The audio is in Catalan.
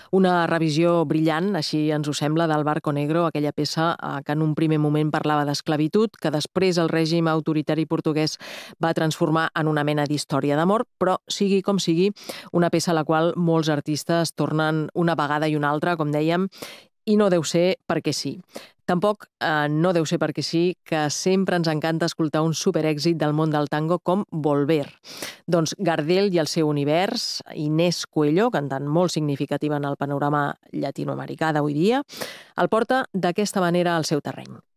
Una revisió brillant, així ens ho sembla, del Barco Negro, aquella peça que en un primer moment parlava d'esclavitud, que després el règim autoritari portuguès va transformar en una mena d'història d'amor, però sigui com sigui, una peça a la qual molts artistes tornen una vegada i una altra, com dèiem, i no deu ser perquè sí. Tampoc no deu ser perquè sí que sempre ens encanta escoltar un superèxit del món del tango com Volver. Doncs Gardel i el seu univers, Inés Coello, cantant molt significativa en el panorama llatinoamericà d'avui dia, el porta d'aquesta manera al seu terreny.